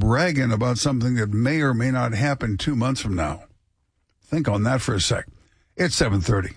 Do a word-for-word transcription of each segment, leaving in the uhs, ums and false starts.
bragging about something that may or may not happen two months from now. Think on that for a sec. It's seven thirty.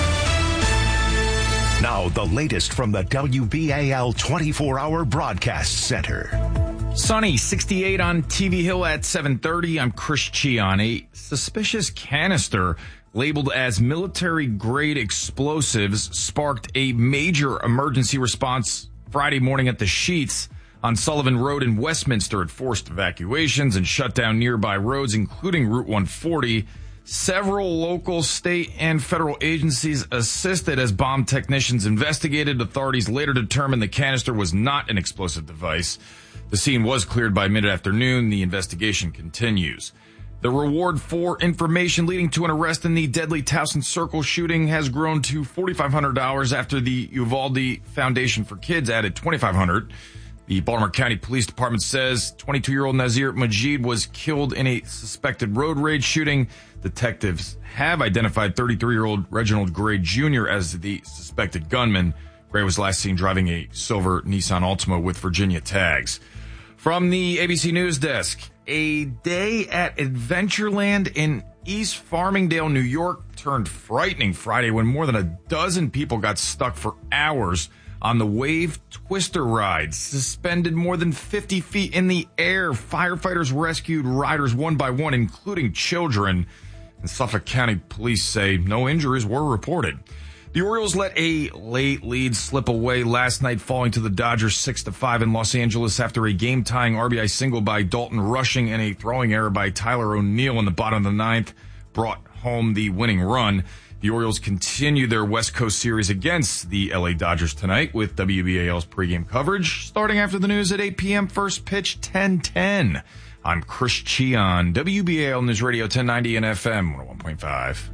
Now, the latest from the W B A L twenty-four hour Broadcast Center. Sunny, sixty-eight on T V Hill at seven thirty. I'm Chris Chion. A suspicious canister labeled as military-grade explosives sparked a major emergency response Friday morning at the Sheets on Sullivan Road in Westminster. It forced evacuations and shut down nearby roads, including Route one forty. Several local, state, and federal agencies assisted as bomb technicians investigated. Authorities later determined the canister was not an explosive device. The scene was cleared by mid-afternoon. The investigation continues. The reward for information leading to an arrest in the deadly Towson Circle shooting has grown to four thousand five hundred dollars after the Uvalde Foundation for Kids added two thousand five hundred dollars. The Baltimore County Police Department says twenty-two-year-old Nazir Majid was killed in a suspected road rage shooting. Detectives have identified thirty-three-year-old Reginald Gray Junior as the suspected gunman. Gray was last seen driving a silver Nissan Altima with Virginia tags. From the A B C News Desk, a day at Adventureland in East Farmingdale, New York turned frightening Friday when more than a dozen people got stuck for hours on the Wave Twister ride. Suspended more than fifty feet in the air, firefighters rescued riders one by one, including children. And Suffolk County Police say no injuries were reported. The Orioles let a late lead slip away last night, falling to the Dodgers six to five in Los Angeles after a game-tying R B I single by Dalton Rushing and a throwing error by Tyler O'Neill in the bottom of the ninth brought home the winning run. The Orioles continue their West Coast series against the L A Dodgers tonight with W B A L's pregame coverage starting after the news at eight p.m. First pitch ten ten. I'm Chris Chion, W B A L News Radio ten ninety and F M one oh one point five.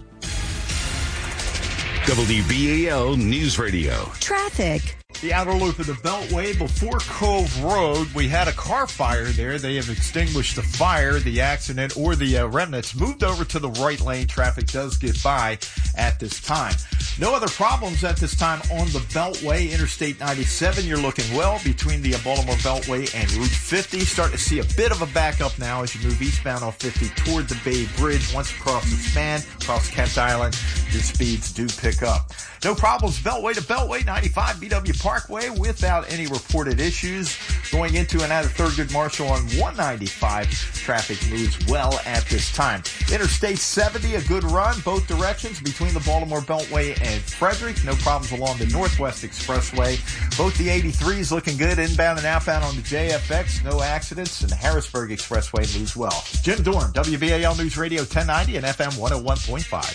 W B A L News Radio. Traffic. The outer loop of the Beltway before Cove Road. We had a car fire there. They have extinguished the fire. The accident or the uh, remnants moved over to the right lane. Traffic does get by at this time. No other problems at this time on the Beltway. Interstate ninety-seven, you're looking well between the Baltimore Beltway and Route fifty. Starting to see a bit of a backup now as you move eastbound off fifty toward the Bay Bridge. Once across the span, across Kent Island, your speeds do pick up. No problems Beltway to Beltway, ninety-five B W Parkway without any reported issues. Going into and out of Thurgood Marshall on one ninety-five, traffic moves well at this time. Interstate seventy, a good run both directions between the Baltimore Beltway and Frederick. No problems along the Northwest Expressway. Both the eighty-threes looking good inbound and outbound on the J F X. No accidents, and the Harrisburg Expressway moves well. Jim Dorn, W B A L News Radio ten ninety and F M one oh one point five.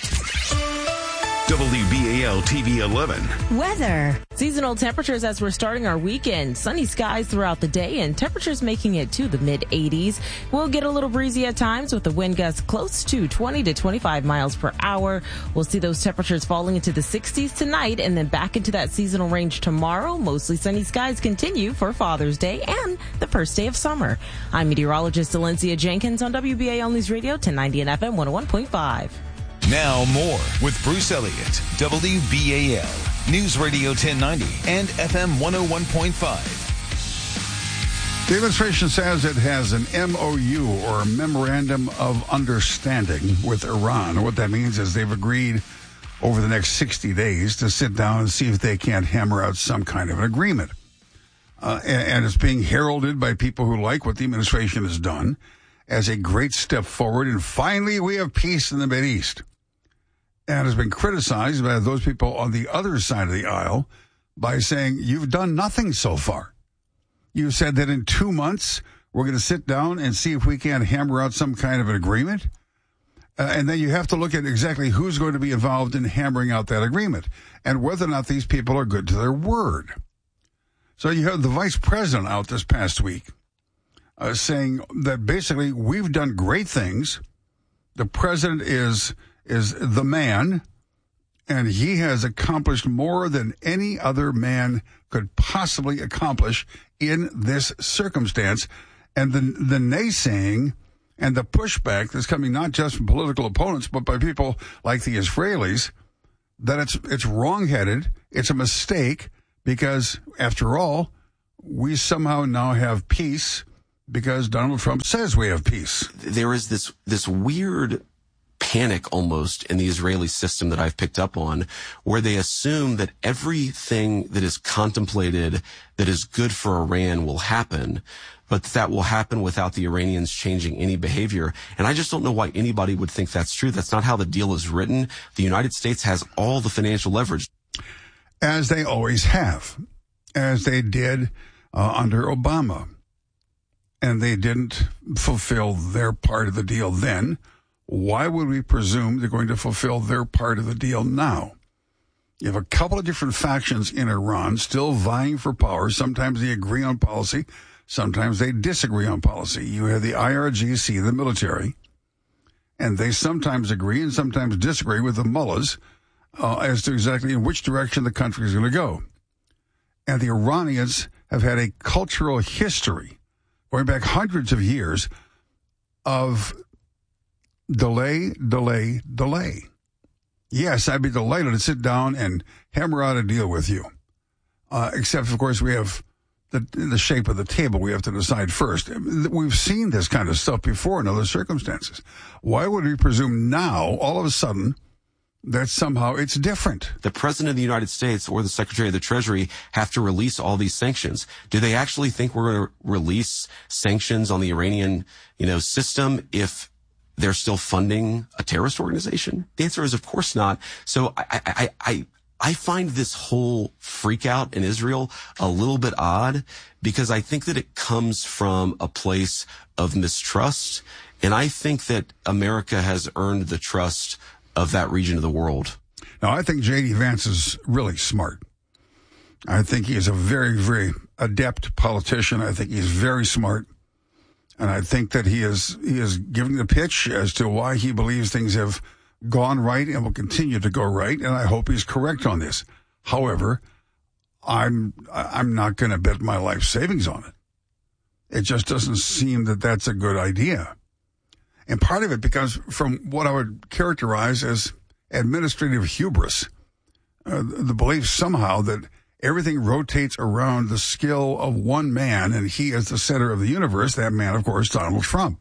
W B A L T V eleven. Weather. Seasonal temperatures as we're starting our weekend. Sunny skies throughout the day and temperatures making it to the mid eighties. We'll get a little breezy at times with the wind gusts close to twenty to twenty-five miles per hour. We'll see those temperatures falling into the sixties tonight and then back into that seasonal range tomorrow. Mostly sunny skies continue for Father's Day and the first day of summer. I'm meteorologist Valencia Jenkins on W B A L News Radio ten ninety and F M one oh one point five. Now more with Bruce Elliott, W B A L News Radio ten ninety and F M one oh one point five. The administration says it has an M O U, or a Memorandum of Understanding, with Iran. What that means is they've agreed over the next sixty days to sit down and see if they can't hammer out some kind of an agreement. Uh, and, and it's being heralded by people who like what the administration has done as a great step forward. And finally, we have peace in the Mideast. And has been criticized by those people on the other side of the aisle by saying, you've done nothing so far. You said that in two months, we're going to sit down and see if we can't hammer out some kind of an agreement. Uh, and then you have to look at exactly who's going to be involved in hammering out that agreement and whether or not these people are good to their word. So you have the vice president out this past week uh, saying that basically we've done great things. The president is... is the man, and he has accomplished more than any other man could possibly accomplish in this circumstance. And the, the naysaying and the pushback that's coming not just from political opponents, but by people like the Israelis, that it's it's wrong-headed, it's a mistake, because, after all, we somehow now have peace because Donald Trump says we have peace. There is this this weird panic almost in the Israeli system that I've picked up on, where they assume that everything that is contemplated that is good for Iran will happen, but that will happen without the Iranians changing any behavior. And I just don't know why anybody would think that's true. That's not how the deal is written. The United States has all the financial leverage. As they always have, as they did uh, under Obama. And they didn't fulfill their part of the deal then. Why would we presume they're going to fulfill their part of the deal now? You have a couple of different factions in Iran still vying for power. Sometimes they agree on policy. Sometimes they disagree on policy. You have the I R G C, the military, and they sometimes agree and sometimes disagree with the mullahs uh, as to exactly in which direction the country is going to go. And the Iranians have had a cultural history going back hundreds of years of delay, delay, delay. Yes, I'd be delighted to sit down and hammer out a deal with you. Uh, except, of course, we have the, the shape of the table we have to decide first. We've seen this kind of stuff before in other circumstances. Why would we presume now, all of a sudden, that somehow it's different? The President of the United States or the Secretary of the Treasury have to release all these sanctions. Do they actually think we're going to release sanctions on the Iranian, you know, system if they're still funding a terrorist organization? The answer is, of course not. So I, I, I, I find this whole freak out in Israel a little bit odd, because I think that it comes from a place of mistrust. And I think that America has earned the trust of that region of the world. Now, I think J D. Vance is really smart. I think he is a very, very adept politician. I think he's very smart. And I think that he is he is giving the pitch as to why he believes things have gone right and will continue to go right. And I hope he's correct on this. However, I'm I'm not going to bet my life savings on it. It just doesn't seem that that's a good idea. And part of it because from what I would characterize as administrative hubris, uh, the belief somehow that everything rotates around the skill of one man, and he is the center of the universe. That man, of course, Donald Trump.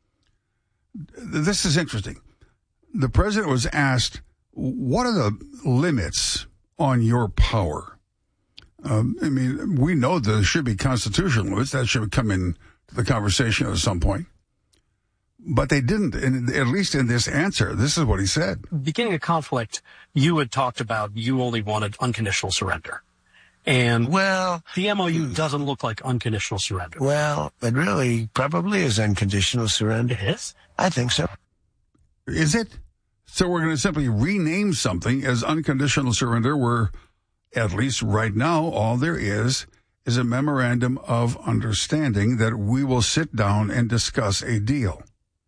This is interesting. The president was asked, what are the limits on your power? Um, I mean, we know there should be constitutional limits. That should come into the conversation at some point. But they didn't, and at least in this answer. This is what he said. Beginning a conflict, you had talked about you only wanted unconditional surrender. And well, the M O U doesn't look like unconditional surrender. Well, it really probably is unconditional surrender. It is? I think so. Is it? So we're going to simply rename something as unconditional surrender, where at least right now all there is is a memorandum of understanding that we will sit down and discuss a deal.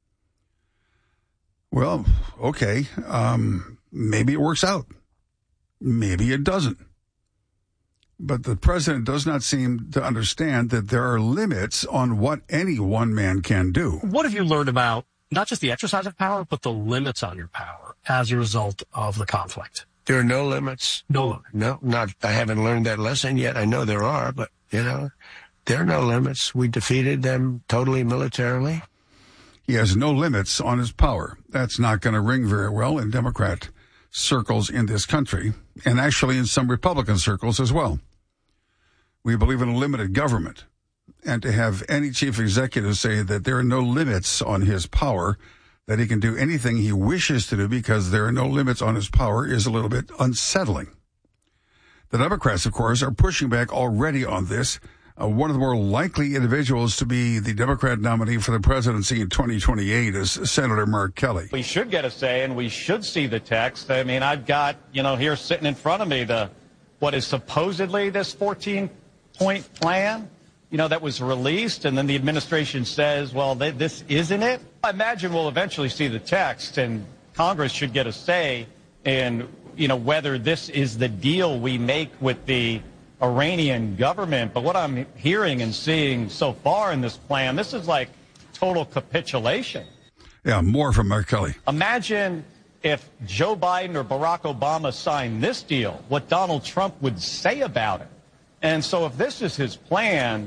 Well, okay, um, maybe it works out. Maybe it doesn't. But the president does not seem to understand that there are limits on what any one man can do. What have you learned about not just the exercise of power, but the limits on your power as a result of the conflict? There are no limits. No limits. No, not, I haven't learned that lesson yet. I know there are, but, you know, there are no limits. We defeated them totally militarily. He has no limits on his power. That's not going to ring very well in Democrat circles in this country, and actually in some Republican circles as well. We believe in a limited government, and to have any chief executive say that there are no limits on his power, that he can do anything he wishes to do because there are no limits on his power, is a little bit unsettling. The Democrats, of course, are pushing back already on this. Uh, one of the more likely individuals to be the Democrat nominee for the presidency in twenty twenty-eight is Senator Mark Kelly. We should get a say, and we should see the text. I mean, I've got, you know, here sitting in front of me the what is supposedly this fourteen-point plan, you know, that was released, and then the administration says, well, th- this isn't it. I imagine we'll eventually see the text, and Congress should get a say in, you know, whether this is the deal we make with the Iranian government. But what I'm hearing and seeing so far in this plan, this is like total capitulation. Yeah, more from Mark Kelly. Imagine if Joe Biden or Barack Obama signed this deal, what Donald Trump would say about it. And so if this is his plan,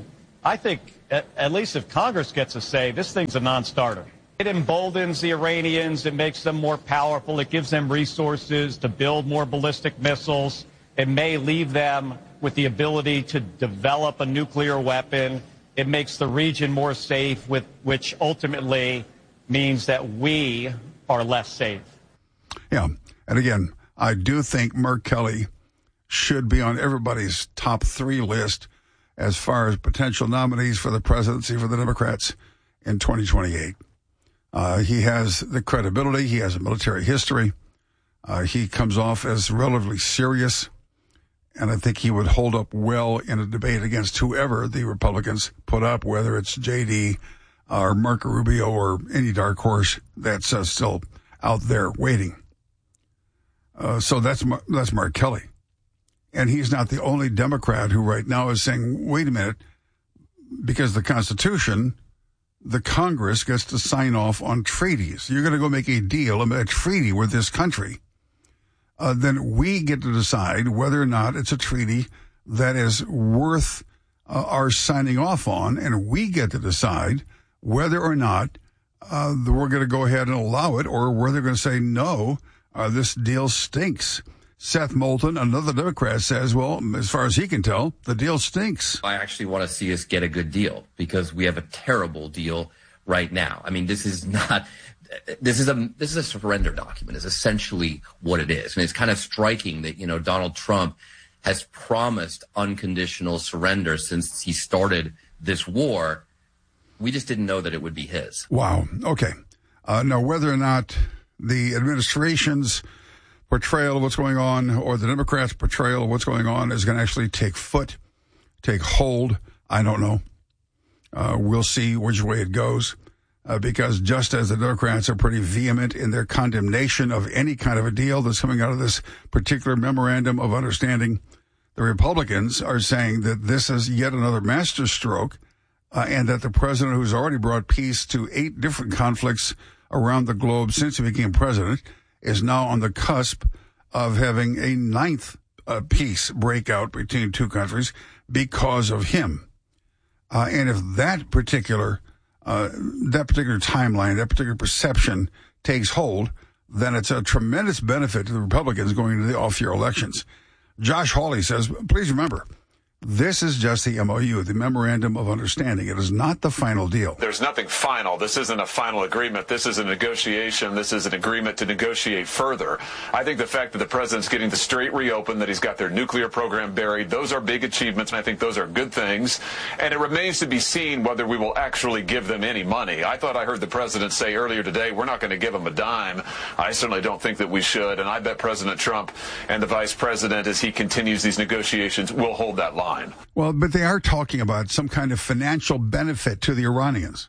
I think, at, at least if Congress gets a say, this thing's a non-starter. It emboldens the Iranians. It makes them more powerful. It gives them resources to build more ballistic missiles. It may leave them with the ability to develop a nuclear weapon. It makes the region more safe, with, which ultimately means that we are less safe. Yeah. And again, I do think Mark Kelly should be on everybody's top three list as far as potential nominees for the presidency for the Democrats in twenty twenty-eight. Uh, he has the credibility. He has a military history. Uh, he comes off as relatively serious. And I think he would hold up well in a debate against whoever the Republicans put up, whether it's J D or Marco Rubio or any dark horse that's uh, still out there waiting. Uh, so that's that's Mark Kelly. And he's not the only Democrat who right now is saying, wait a minute, because the Constitution, the Congress gets to sign off on treaties. You're going to go make a deal, a treaty with this country. Uh, then we get to decide whether or not it's a treaty that is worth uh, our signing off on, and we get to decide whether or not uh, we're going to go ahead and allow it, or whether they're going to say, no, uh, this deal stinks. Seth Moulton, another Democrat, says, well, as far as he can tell, the deal stinks. I actually want to see us get a good deal, because we have a terrible deal right now. I mean, this is not... This is a this is a surrender document, is essentially what it is. And it's kind of striking that, you know, Donald Trump has promised unconditional surrender since he started this war. We just didn't know that it would be his. Wow. Okay. Uh, now, whether or not the administration's portrayal of what's going on or the Democrats' portrayal of what's going on is going to actually take foot, take hold, I don't know. Uh, we'll see which way it goes. Uh, because just as the Democrats are pretty vehement in their condemnation of any kind of a deal that's coming out of this particular memorandum of understanding, the Republicans are saying that this is yet another masterstroke, uh, and that the president, who's already brought peace to eight different conflicts around the globe since he became president, is now on the cusp of having a ninth uh, peace breakout between two countries because of him. Uh, and if that particular Uh, that particular timeline, that particular perception takes hold, then it's a tremendous benefit to the Republicans going into the off-year elections. Josh Hawley says, please remember, this is just the M O U, the Memorandum of Understanding. It is not the final deal. There's nothing final. This isn't a final agreement. This is a negotiation. This is an agreement to negotiate further. I think the fact that the president's getting the strait reopened, that he's got their nuclear program buried, those are big achievements, and I think those are good things. And it remains to be seen whether we will actually give them any money. I thought I heard the president say earlier today, we're not going to give them a dime. I certainly don't think that we should. And I bet President Trump and the vice president, as he continues these negotiations, will hold that line. Well, but they are talking about some kind of financial benefit to the Iranians.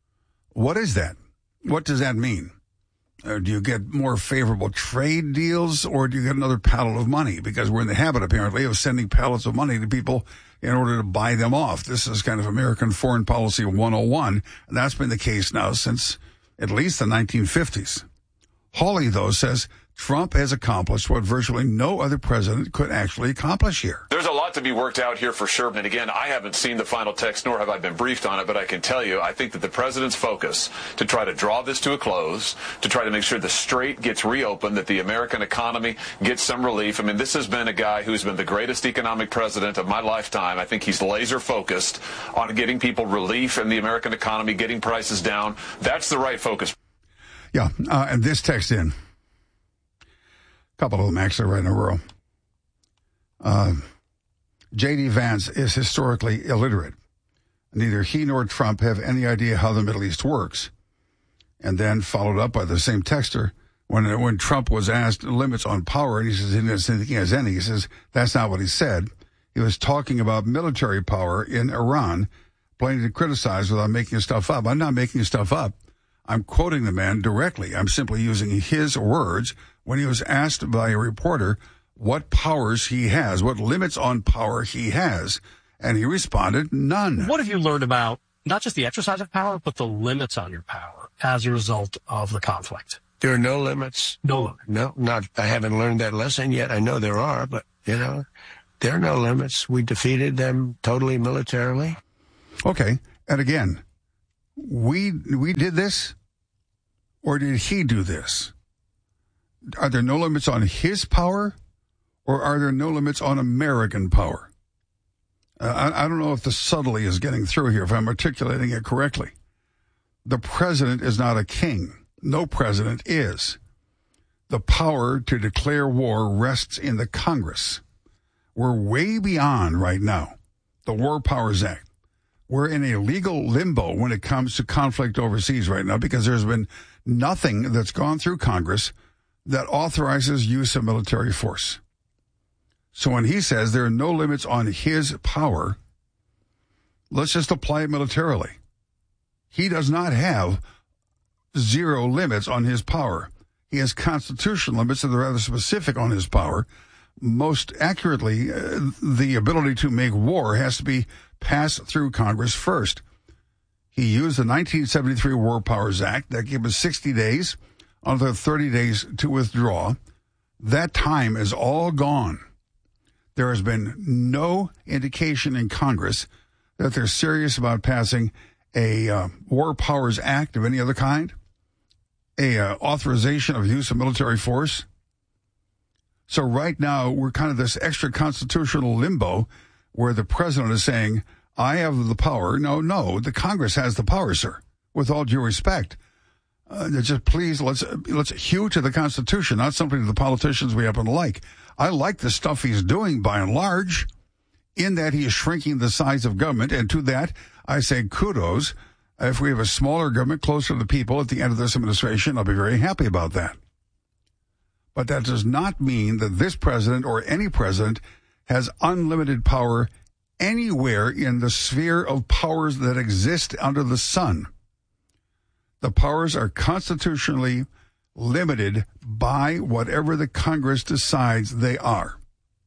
What is that? What does that mean? Uh, do you get more favorable trade deals, or do you get another pallet of money? Because we're in the habit, apparently, of sending pallets of money to people in order to buy them off. This is kind of American foreign policy one oh one, and that's been the case now since at least the nineteen fifties. Hawley, though, says Trump has accomplished what virtually no other president could actually accomplish here. There's a lot to be worked out here for sure. And again, I haven't seen the final text, nor have I been briefed on it, but I can tell you, I think that the president's focus to try to draw this to a close, to try to make sure the strait gets reopened, that the American economy gets some relief. I mean, this has been a guy who's been the greatest economic president of my lifetime. I think he's laser focused on getting people relief in the American economy, getting prices down. That's the right focus. Yeah, uh, and this text in. A couple of them actually right in a row. Uh, J D. Vance is historically illiterate. Neither he nor Trump have any idea how the Middle East works. And then followed up by the same texter, when when Trump was asked limits on power, and he says he doesn't think he has any, he says that's not what he said. He was talking about military power in Iran, planning to criticize without making stuff up. I'm not making stuff up. I'm quoting the man directly. I'm simply using his words when he was asked by a reporter what powers he has, what limits on power he has. And he responded, none. What have you learned about not just the exercise of power, but the limits on your power as a result of the conflict? There are no limits. No limits. No, not, I haven't learned that lesson yet. I know there are, but, you know, there are no limits. We defeated them totally militarily. Okay, and again, we we did this, or did he do this? Are there no limits on his power, or are there no limits on American power? Uh, I, I don't know if the subtlety is getting through here, if I'm articulating it correctly. The president is not a king. No president is. The power to declare war rests in the Congress. We're way beyond right now the War Powers Act. We're in a legal limbo when it comes to conflict overseas right now because there's been nothing that's gone through Congress that authorizes use of military force. So when he says there are no limits on his power, let's just apply it militarily. He does not have zero limits on his power. He has constitutional limits that are rather specific on his power. Most accurately, uh, the ability to make war has to be passed through Congress first. He used the nineteen seventy-three War Powers Act that gave us sixty days, another thirty days to withdraw. That time is all gone. There has been no indication in Congress that they're serious about passing a uh, War Powers Act of any other kind, a uh, authorization of use of military force. So right now, we're kind of this extra constitutional limbo where the president is saying, I have the power. No, no, the Congress has the power, sir, with all due respect. Uh, just please, let's let's hew to the Constitution, not simply to the politicians we happen to like. I like the stuff he's doing by and large, in that he is shrinking the size of government, and to that, I say kudos. If we have a smaller government closer to the people at the end of this administration, I'll be very happy about that. But that does not mean that this president or any president has unlimited power anywhere in the sphere of powers that exist under the sun. The powers are constitutionally limited by whatever the Congress decides they are.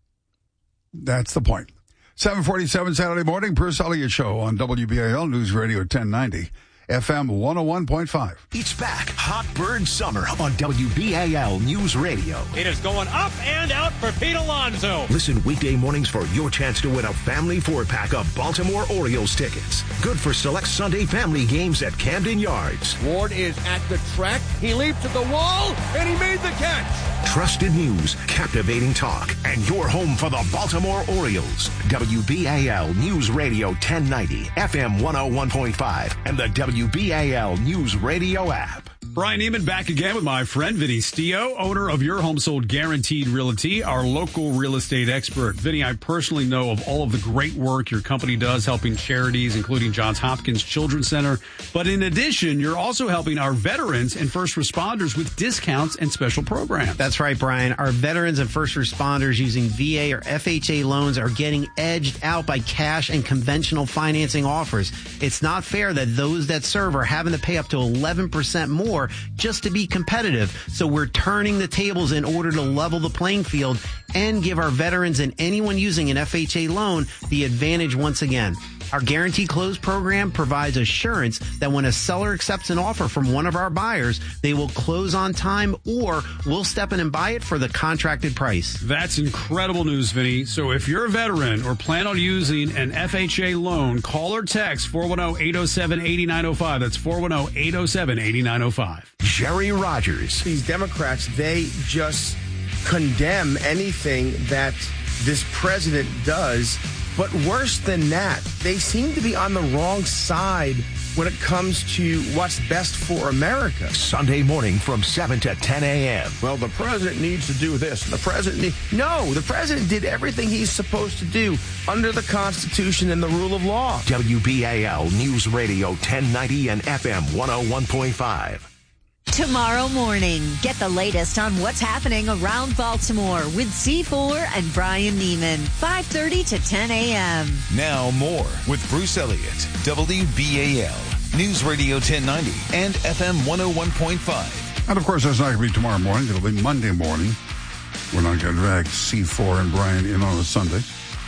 That's the point. seven forty-seven Saturday morning, Bruce Elliott Show on W B A L News Radio ten ninety. F M one oh one point five. It's back. Hot Bird Summer on W B A L News Radio. It is going up and out for Pete Alonso. Listen weekday mornings for your chance to win a family four-pack of Baltimore Orioles tickets. Good for select Sunday family games at Camden Yards. Ward is at the track. He leaped to the wall, and he made the catch. Trusted news, captivating talk, and your home for the Baltimore Orioles. W B A L News Radio ten ninety, F M one oh one point five, and the W B A L News Radio app. Brian Neiman back again with my friend Vinny Stio, owner of Your Home Sold Guaranteed Realty, our local real estate expert. Vinny, I personally know of all of the great work your company does helping charities, including Johns Hopkins Children's Center. But in addition, you're also helping our veterans and first responders with discounts and special programs. That's right, Brian. Our veterans and first responders using V A or F H A loans are getting edged out by cash and conventional financing offers. It's not fair that those that serve are having to pay up to eleven percent more just to be competitive. So we're turning the tables in order to level the playing field and give our veterans and anyone using an F H A loan the advantage once again. Our Guarantee Close program provides assurance that when a seller accepts an offer from one of our buyers, they will close on time or we'll step in and buy it for the contracted price. That's incredible news, Vinny. So if you're a veteran or plan on using an F H A loan, call or text four one zero, eight oh seven, eight nine oh five. That's four one zero, eight oh seven, eight nine oh five. Jerry Rogers. These Democrats, they just condemn anything that this president does. But worse than that, they seem to be on the wrong side when it comes to what's best for America. Sunday morning from seven to ten a.m. Well, the president needs to do this. The president need- No, the president did everything he's supposed to do under the Constitution and the rule of law. W B A L News Radio ten ninety and F M one oh one point five. Tomorrow morning, get the latest on what's happening around Baltimore with C four and Brian Neiman, five thirty to ten a.m. Now more with Bruce Elliott, W B A L, News Radio ten ninety and F M one oh one point five. And of course, that's not going to be tomorrow morning. It'll be Monday morning. We're not going to drag C four and Brian in on a Sunday.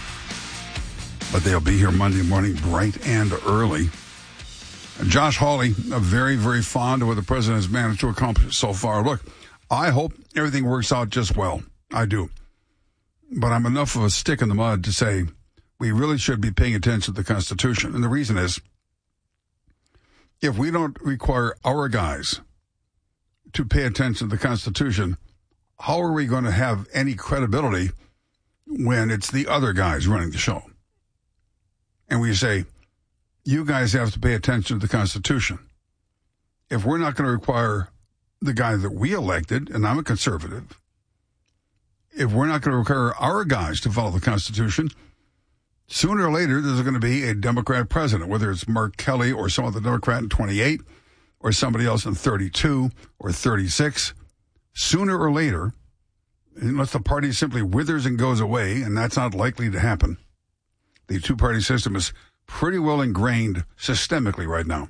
But they'll be here Monday morning bright and early. Josh Hawley, very, very fond of what the president has managed to accomplish so far. Look, I hope everything works out just well. I do. But I'm enough of a stick in the mud to say we really should be paying attention to the Constitution. And the reason is, if we don't require our guys to pay attention to the Constitution, how are we going to have any credibility when it's the other guys running the show? And we say, you guys have to pay attention to the Constitution. If we're not going to require the guy that we elected, and I'm a conservative, if we're not going to require our guys to follow the Constitution, sooner or later there's going to be a Democrat president, whether it's Mark Kelly or some other Democrat in twenty-eight or somebody else in thirty-two or thirty-six. Sooner or later, unless the party simply withers and goes away, and that's not likely to happen, the two-party system is pretty well ingrained systemically right now.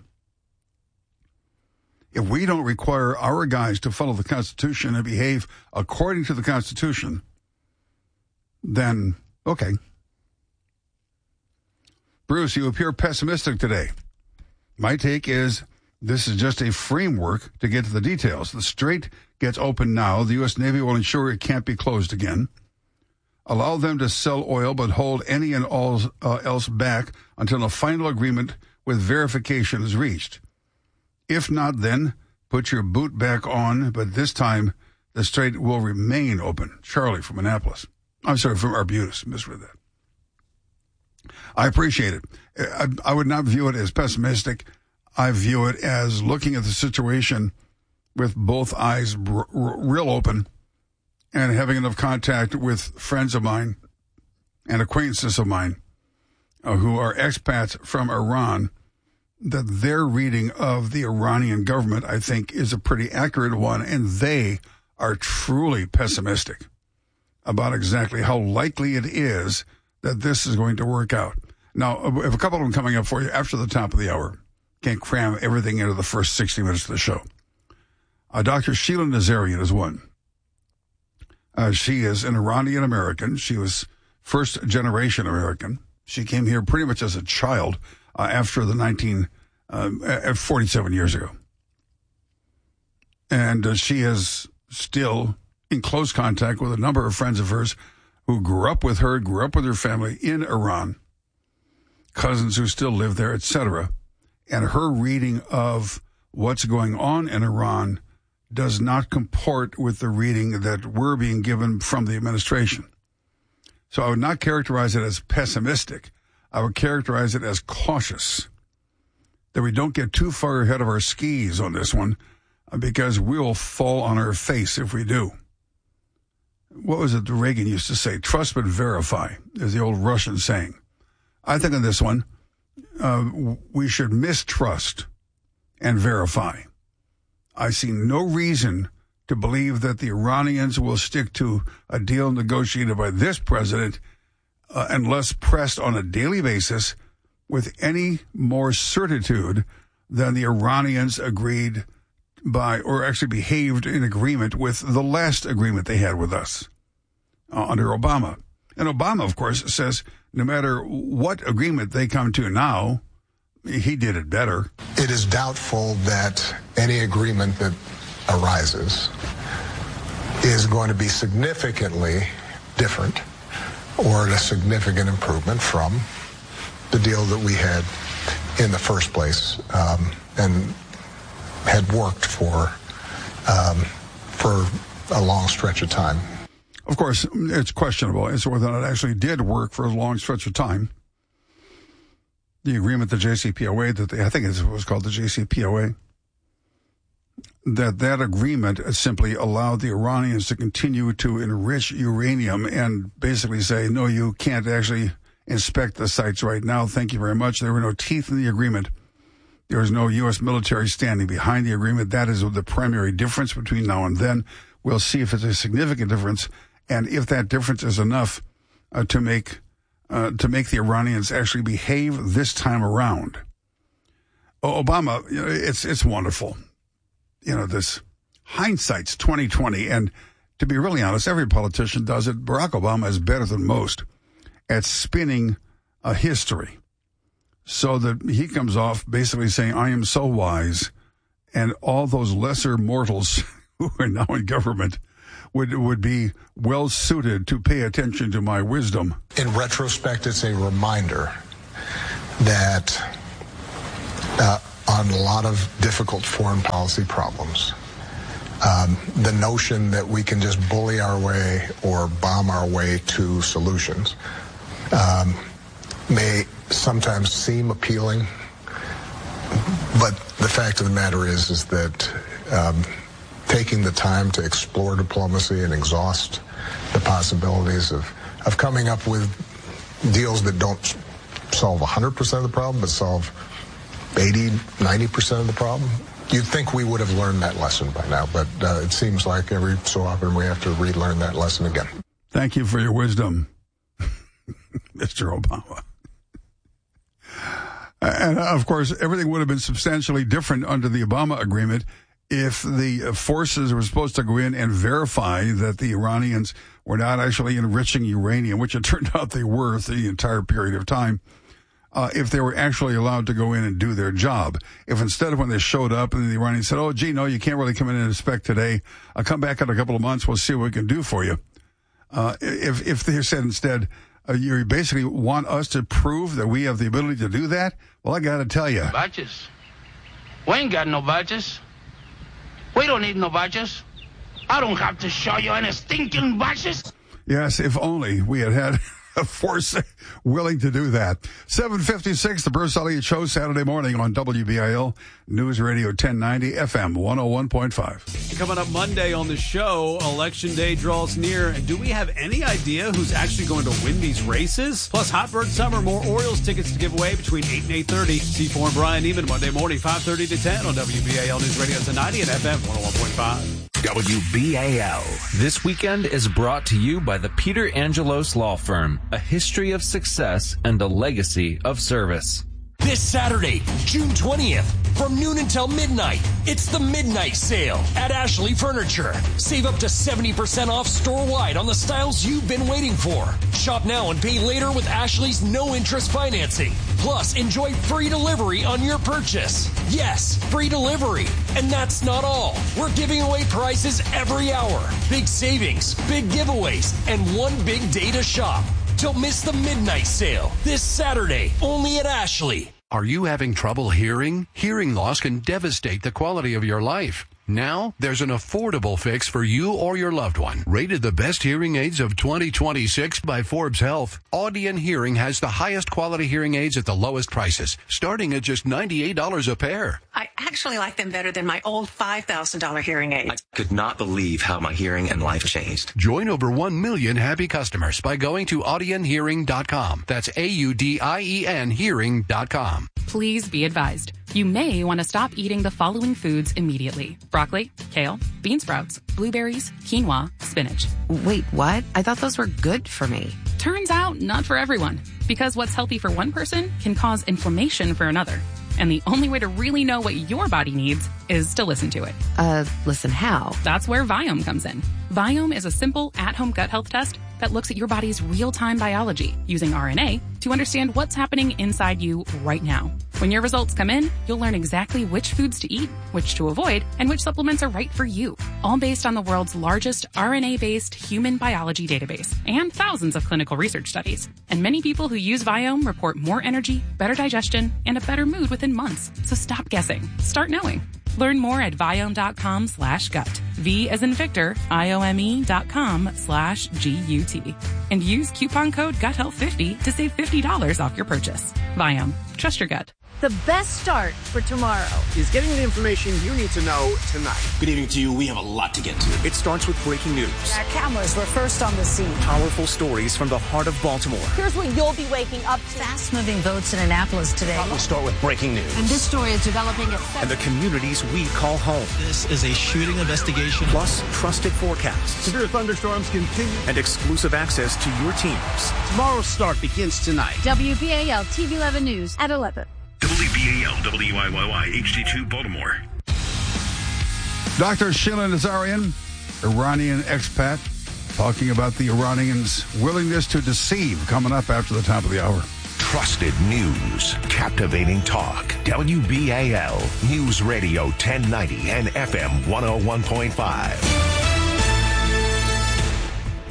If we don't require our guys to follow the Constitution and behave according to the Constitution, then, okay. Bruce, you appear pessimistic today. My take is this is just a framework to get to the details. The strait gets open now. The U S Navy will ensure it can't be closed again. Allow them to sell oil, but hold any and all uh, else back until a final agreement with verification is reached. If not, then put your boot back on, but this time the strait will remain open. Charlie from Annapolis. I'm sorry, from Arbutus. Misread that. I appreciate it. I, I would not view it as pessimistic. I view it as looking at the situation with both eyes r- r- real open and having enough contact with friends of mine and acquaintances of mine uh, who are expats from Iran, that their reading of the Iranian government, I think, is a pretty accurate one, and they are truly pessimistic about exactly how likely it is that this is going to work out. Now, I have a couple of them coming up for you after the top of the hour. Can't cram everything into the first sixty minutes of the show. Uh, Doctor Sheila Nazarian is one. Uh, she is an Iranian American. She was first generation American. She came here pretty much as a child uh, after the nineteen uh, forty-seven years ago. And uh, she is still in close contact with a number of friends of hers who grew up with her, grew up with her family in Iran, cousins who still live there, et cetera. And her reading of what's going on in Iran does not comport with the reading that we're being given from the administration. So I would not characterize it as pessimistic. I would characterize it as cautious, that we don't get too far ahead of our skis on this one, because we'll fall on our face if we do. What was it that Reagan used to say? Trust but verify, is the old Russian saying. I think on this one, uh, we should mistrust and verify. I see no reason to believe that the Iranians will stick to a deal negotiated by this president uh, unless pressed on a daily basis with any more certitude than the Iranians agreed by, or actually behaved in agreement with the last agreement they had with us uh, under Obama. And Obama, of course, says no matter what agreement they come to now, he did it better. It is doubtful that any agreement that arises is going to be significantly different or a significant improvement from the deal that we had in the first place um, and had worked for um, for a long stretch of time. Of course, it's questionable as to whether or not it actually did work for a long stretch of time. The agreement, the J C P O A, that they, I think it was called the J C P O A, that that agreement simply allowed the Iranians to continue to enrich uranium and basically say, no, you can't actually inspect the sites right now. Thank you very much. There were no teeth in the agreement. There was no U S military standing behind the agreement. That is the primary difference between now and then. We'll see if it's a significant difference, and if that difference is enough uh, to make uh, to make the Iranians actually behave this time around. Obama, you know, it's it's wonderful. You know, this hindsight's twenty twenty, and to be really honest, every politician does it. Barack Obama is better than most at spinning a history so that he comes off basically saying, I am so wise, and all those lesser mortals who are now in government would would be well suited to pay attention to my wisdom. In retrospect, it's a reminder that uh, on a lot of difficult foreign policy problems, um, the notion that we can just bully our way or bomb our way to solutions um, may sometimes seem appealing, but the fact of the matter is, is that um, taking the time to explore diplomacy and exhaust the possibilities of, of coming up with deals that don't solve one hundred percent of the problem, but solve eighty, ninety percent of the problem. You'd think we would have learned that lesson by now, but uh, it seems like every so often we have to relearn that lesson again. Thank you for your wisdom, Mister Obama. And, of course, everything would have been substantially different under the Obama agreement if the forces were supposed to go in and verify that the Iranians were not actually enriching uranium, which it turned out they were through the entire period of time, uh, if they were actually allowed to go in and do their job. If instead of when they showed up and the Iranians said, oh, gee, no, you can't really come in and inspect today. I'll come back in a couple of months. We'll see what we can do for you. Uh, if, if they said instead, uh, you basically want us to prove that we have the ability to do that, well, I got to tell you. Badges. We ain't got no badges. We don't need no badges. I don't have to show you any stinking badges. Yes, if only we had had a force willing to do that. seven fifty-six, the Bruce Elliott Show, Saturday morning on W B I L News Radio ten ninety, F M one oh one point five. Coming up Monday on the show, Election Day draws near. And do we have any idea who's actually going to win these races? Plus, Hot Bird Summer, more Orioles tickets to give away between eight and eight thirty. C four and Brian Neiman, Monday morning, five thirty to ten on W B A L News Radio ten ninety and F M one oh one point five. W B A L. This weekend is brought to you by the Peter Angelos Law Firm, a history of success and a legacy of service. This Saturday, June twentieth, from noon until midnight, it's the Midnight Sale at Ashley Furniture. Save up to seventy percent off store-wide on the styles you've been waiting for. Shop now and pay later with Ashley's no-interest financing. Plus, enjoy free delivery on your purchase. Yes, free delivery. And that's not all. We're giving away prizes every hour. Big savings, big giveaways, and one big day to shop. Don't miss the Midnight Sale this Saturday, only at Ashley. Are you having trouble hearing? Hearing loss can devastate the quality of your life. Now, there's an affordable fix for you or your loved one. Rated the best hearing aids of twenty twenty-six by Forbes Health, Audion Hearing has the highest quality hearing aids at the lowest prices, starting at just ninety-eight dollars a pair. I actually like them better than my old five thousand dollars hearing aids. I could not believe how my hearing and life changed. Join over one million happy customers by going to audion hearing dot com. That's A U D I E N hearing dot com. Please be advised. You may want to stop eating the following foods immediately. Broccoli, kale, bean sprouts, blueberries, quinoa, spinach. Wait, what? I thought those were good for me. Turns out not for everyone, because what's healthy for one person can cause inflammation for another. And the only way to really know what your body needs is to listen to it. Uh, listen how? That's where Viome comes in. Viome is a simple at-home gut health test that looks at your body's real-time biology using R N A to understand what's happening inside you right now. When your results come in, you'll learn exactly which foods to eat, which to avoid, and which supplements are right for you. All based on the world's largest R N A-based human biology database and thousands of clinical research studies. And many people who use Viome report more energy, better digestion, and a better mood within months. So stop guessing. Start knowing. Learn more at Viome.com slash gut. V as in Victor, I-O-M-E dot com slash G-U-T. And use coupon code gut health fifty to save fifty dollars off your purchase. Viome. Trust your gut. The best start for tomorrow is getting the information you need to know tonight. Good evening to you. We have a lot to get to. It starts with breaking news. Our cameras were first on the scene. Powerful stories from the heart of Baltimore. Here's what you'll be waking up to. Fast-moving votes in Annapolis today. We'll start with breaking news. And this story is developing at seven. And the communities we call home. This is a shooting investigation. Plus, trusted forecasts. Severe thunderstorms continue. And exclusive access to your teams. Tomorrow's start begins tonight. W B A L T V eleven News at eleven. W B A L W I Y Y H D two Baltimore. Doctor Sheila Nazarian, Iranian expat, talking about the Iranians' willingness to deceive, coming up after the top of the hour. Trusted news, captivating talk. W B A L News Radio ten ninety and F M one oh one point five.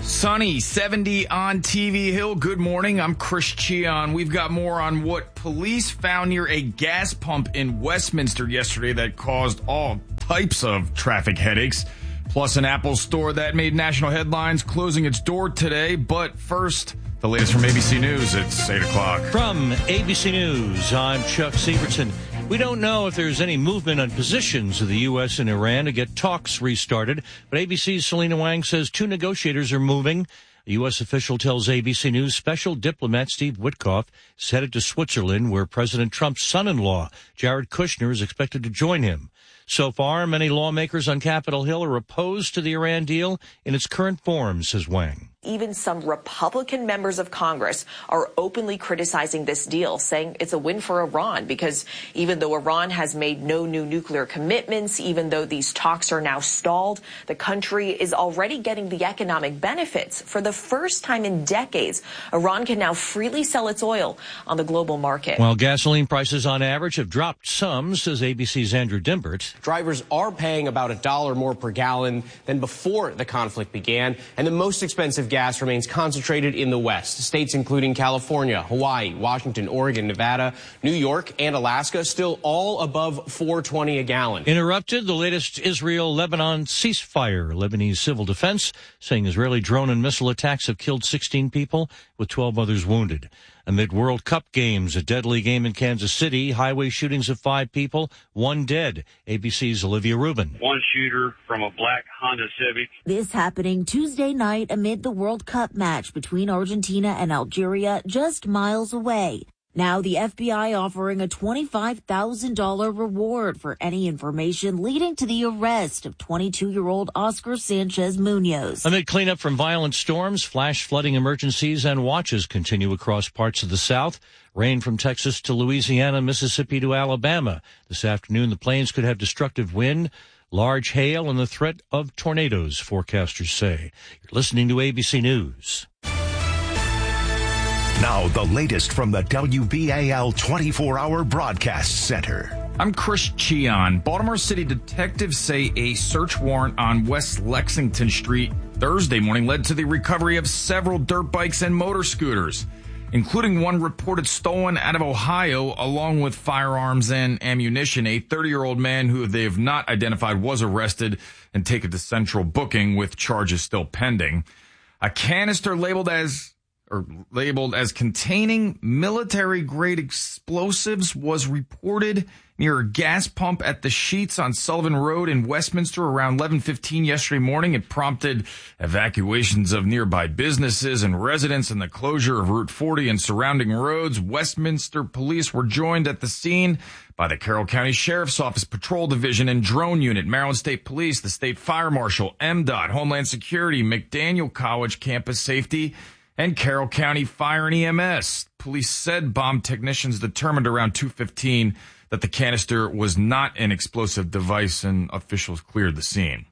Sunny, seventy on T V Hill. Good morning. I'm Chris Cheon. We've got more on what police found near a gas pump in Westminster yesterday that caused all types of traffic headaches. Plus an Apple store that made national headlines closing its door today. But first, the latest from A B C News. It's eight o'clock. From A B C News, I'm Chuck Severson. We don't know if there's any movement on positions of the U S and Iran to get talks restarted, but A B C's Selena Wang says two negotiators are moving. A U S official tells A B C News special diplomat Steve Witkoff is headed to Switzerland, where President Trump's son-in-law, Jared Kushner, is expected to join him. So far, many lawmakers on Capitol Hill are opposed to the Iran deal in its current form, says Wang. Even some Republican members of Congress are openly criticizing this deal, saying it's a win for Iran because even though Iran has made no new nuclear commitments, even though these talks are now stalled, the country is already getting the economic benefits. For the first time in decades, Iran can now freely sell its oil on the global market. While gasoline prices on average have dropped some, says A B C's Andrew Dimbert. Drivers are paying about a dollar more per gallon than before the conflict began, and the most expensive gas remains concentrated in the West. States including California, Hawaii, Washington, Oregon, Nevada, New York, and Alaska still all above four twenty a gallon. Interrupted, the latest Israel-Lebanon ceasefire. Lebanese civil defense saying Israeli drone and missile attacks have killed sixteen people with twelve others wounded. Amid World Cup games, a deadly game in Kansas City, highway shootings of five people, one dead. A B C's Olivia Rubin. One shooter from a black Honda Civic. This happening Tuesday night amid the World Cup match between Argentina and Algeria, just miles away. Now the F B I offering a twenty-five thousand dollars reward for any information leading to the arrest of twenty-two-year-old Oscar Sanchez Munoz. Amid cleanup from violent storms, flash flooding emergencies and watches continue across parts of the South. Rain from Texas to Louisiana, Mississippi to Alabama. This afternoon, the plains could have destructive wind, large hail, and the threat of tornadoes, forecasters say. You're listening to A B C News. Now, the latest from the W B A L twenty-four hour Broadcast Center. I'm Chris Cheon. Baltimore City detectives say a search warrant on West Lexington Street Thursday morning led to the recovery of several dirt bikes and motor scooters, including one reported stolen out of Ohio, along with firearms and ammunition. A thirty-year-old man who they have not identified was arrested and taken to central booking with charges still pending. A canister labeled as or labeled as containing military-grade explosives was reported near a gas pump at the Sheets on Sullivan Road in Westminster around eleven fifteen yesterday morning. It prompted evacuations of nearby businesses and residents and the closure of Route forty and surrounding roads. Westminster police were joined at the scene by the Carroll County Sheriff's Office Patrol Division and Drone Unit, Maryland State Police, the State Fire Marshal, M DOT, Homeland Security, McDaniel College Campus Safety, and Carroll County Fire and E M S. Police said bomb technicians determined around two fifteen that the canister was not an explosive device, and officials cleared the scene.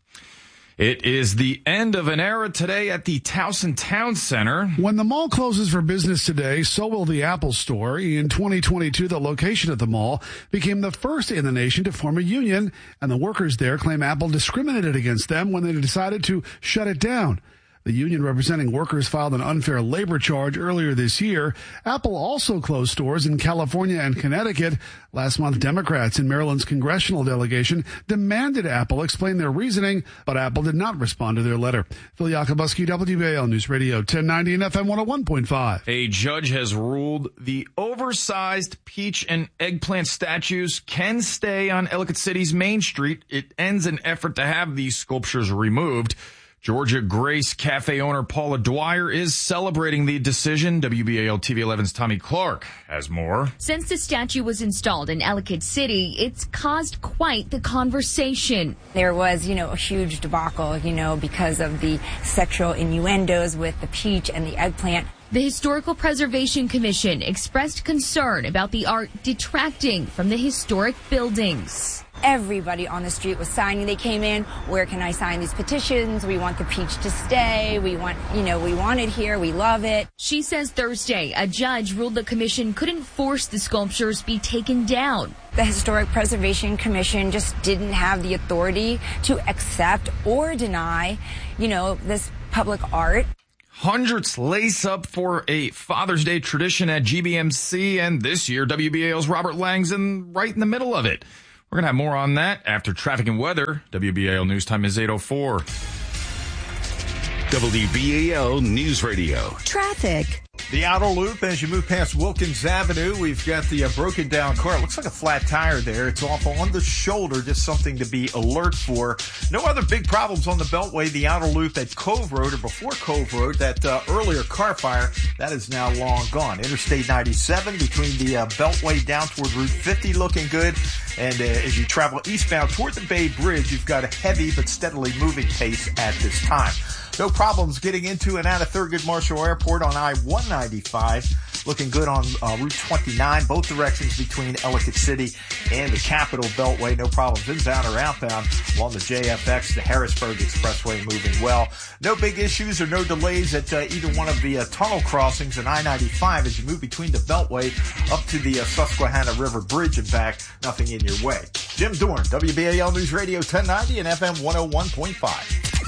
It is the end of an era today at the Towson Town Center. When the mall closes for business today, so will the Apple Store. In twenty twenty-two, the location at the mall became the first in the nation to form a union, and the workers there claim Apple discriminated against them when they decided to shut it down. The union representing workers filed an unfair labor charge earlier this year. Apple also closed stores in California and Connecticut. Last month, Democrats in Maryland's congressional delegation demanded Apple explain their reasoning, but Apple did not respond to their letter. Phil Yakubuski, W B A L News Radio ten ninety and F M one oh one point five. A judge has ruled the oversized peach and eggplant statues can stay on Ellicott City's Main Street. It ends an effort to have these sculptures removed. Georgia Grace Cafe owner Paula Dwyer is celebrating the decision. W B A L T V eleven's Tommy Clark has more. Since the statue was installed in Ellicott City, it's caused quite the conversation. There was, you know, a huge debacle, you know, because of the sexual innuendos with the peach and the eggplant. The Historical Preservation Commission expressed concern about the art detracting from the historic buildings. Everybody on the street was signing. They came in, where can I sign these petitions? We want the peach to stay. We want, you know, we want it here. We love it. She says Thursday, a judge ruled the commission couldn't force the sculptures be taken down. The Historic Preservation Commission just didn't have the authority to accept or deny, you know, this public art. Hundreds lace up for a Father's Day tradition at G B M C, and this year W B A L's Robert Lang's in right in the middle of it. We're going to have more on that after traffic and weather. W B A L News Time is eight oh four. W B A L News Radio. Traffic. The outer loop as you move past Wilkins Avenue, we've got the uh, broken down car. It looks like a flat tire there. It's off on the shoulder, just something to be alert for. No other big problems on the Beltway. The outer loop at Cove Road, or before Cove Road, that uh, earlier car fire, that is now long gone. Interstate ninety-seven between the uh, Beltway down toward Route fifty looking good. And uh, as you travel eastbound toward the Bay Bridge, you've got a heavy but steadily moving pace at this time. No problems getting into and out of Thurgood Marshall Airport on I one ninety-five. Looking good on uh, Route twenty-nine, both directions between Ellicott City and the Capital Beltway. No problems inbound or outbound along the J F X, the Harrisburg Expressway moving well. No big issues or no delays at uh, either one of the uh, tunnel crossings in I ninety-five as you move between the Beltway up to the uh, Susquehanna River Bridge and back. Nothing in your way. Jim Dorn, W B A L News Radio ten ninety and F M one oh one point five.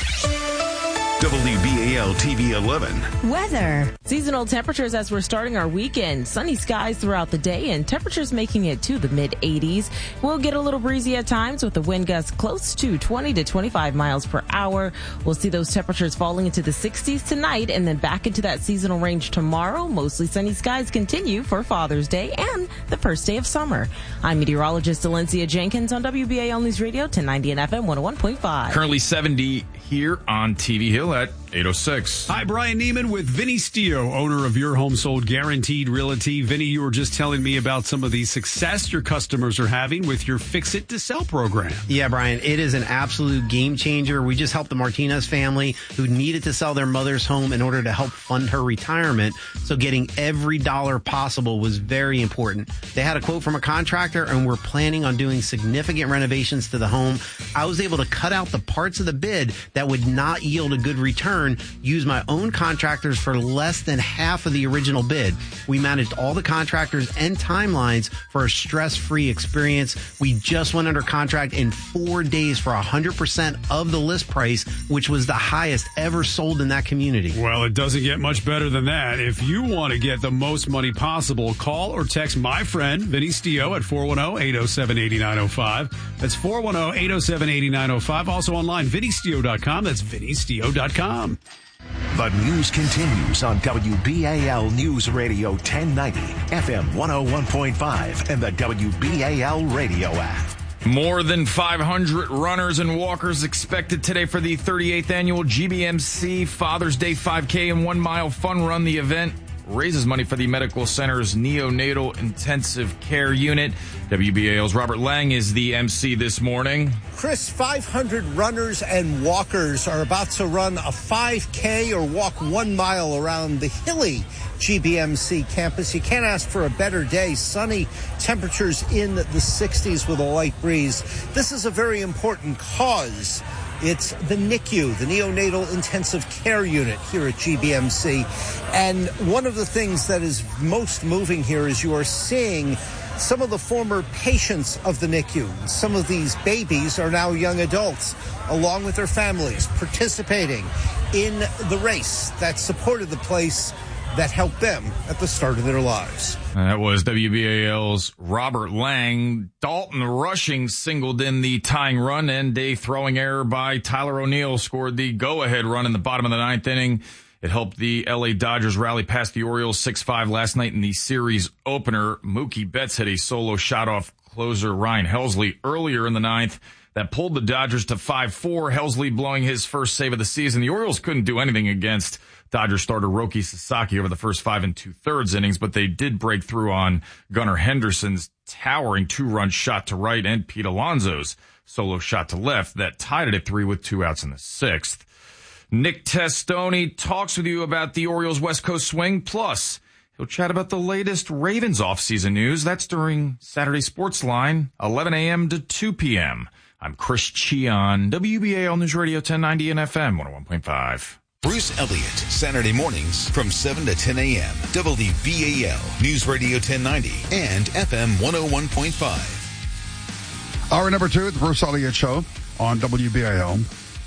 W B A L T V eleven. Weather. Seasonal temperatures as we're starting our weekend. Sunny skies throughout the day and temperatures making it to the mid eighties. We'll get a little breezy at times with the wind gusts close to twenty to twenty-five miles per hour. We'll see those temperatures falling into the sixties tonight and then back into that seasonal range tomorrow. Mostly sunny skies continue for Father's Day and the first day of summer. I'm meteorologist Alencia Jenkins on W B A L News Radio ten ninety and F M one oh one point five. Currently seventy here on T V Hill at eight oh six. Hi, Brian Neiman with Vinny Stio, owner of Your Home Sold Guaranteed Realty. Vinny, you were just telling me about some of the success your customers are having with your Fix It to Sell program. Yeah, Brian, it is an absolute game changer. We just helped the Martinez family who needed to sell their mother's home in order to help fund her retirement. So getting every dollar possible was very important. They had a quote from a contractor and were planning on doing significant renovations to the home. I was able to cut out the parts of the bid that would not yield a good return, use my own contractors for less than half of the original bid. We managed all the contractors and timelines for a stress-free experience. We just went under contract in four days for one hundred percent of the list price, which was the highest ever sold in that community. Well, it doesn't get much better than that. If you want to get the most money possible, call or text my friend, Vinny Stio, at four one zero, eight oh seven, eight nine oh five. That's four one zero, eight oh seven, eight nine oh five. Also online, vinny stio dot com. That's vinny stio dot com. The news continues on W B A L News Radio ten ninety, F M one oh one point five, and the W B A L radio app. More than five hundred runners and walkers expected today for the thirty-eighth annual G B M C Father's Day five K and one mile fun run. The event raises money for the medical center's neonatal intensive care unit. W B A L's Robert Lang is the M C this morning. Chris, five hundred runners and walkers are about to run a five K or walk one mile around the hilly G B M C campus. You can't ask for a better day. Sunny temperatures in the sixties with a light breeze. This is a very important cause. It's the N I C U, the Neonatal Intensive Care Unit here at G B M C. And one of the things that is most moving here is you are seeing some of the former patients of the N I C U. Some of these babies are now young adults, along with their families, participating in the race that supported the place that helped them at the start of their lives. That was W B A L's Robert Lang. Dalton Rushing singled in the tying run, and a throwing error by Tyler O'Neill scored the go-ahead run in the bottom of the ninth inning. It helped the L A Dodgers rally past the Orioles six five last night in the series opener. Mookie Betts hit a solo shot off closer Ryan Helsley earlier in the ninth that pulled the Dodgers to five four. Helsley blowing his first save of the season. The Orioles couldn't do anything against Dodgers starter Roki Sasaki over the first five and two-thirds innings, but they did break through on Gunnar Henderson's towering two-run shot to right and Pete Alonso's solo shot to left that tied it at three with two outs in the sixth. Nick Testoni talks with you about the Orioles West Coast swing, plus he'll chat about the latest Ravens offseason news. That's during Saturday Sports Line, eleven a.m. to two p.m. I'm Chris Cheon, W B A L News Radio ten ninety and F M one oh one point five. Bruce Elliott, Saturday mornings from seven to ten a.m. W B A L News Radio ten ninety and F M one oh one point five. Hour number two at the Bruce Elliott Show on W B A L.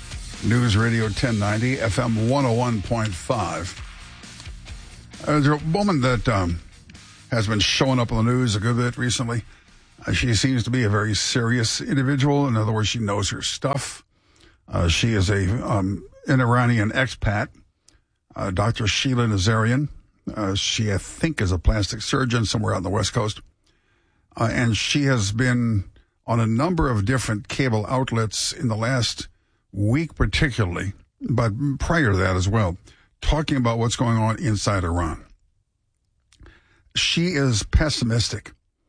News Radio ten ninety, F M one oh one point five. Uh, there's a woman that um, has been showing up on the news a good bit recently. Uh, she seems to be a very serious individual. In other words, she knows her stuff. Uh, she is a um, an Iranian expat, uh, Doctor Sheila Nazarian. Uh, she, I think, is a plastic surgeon somewhere out on the West Coast. Uh, and she has been on a number of different cable outlets in the last week particularly, but prior to that as well, talking about what's going on inside Iran. She is pessimistic